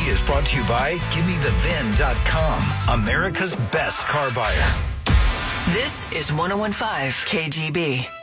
KGB is brought to you by GiveMeTheVin.com, America's best car buyer. This is 101.5 KGB.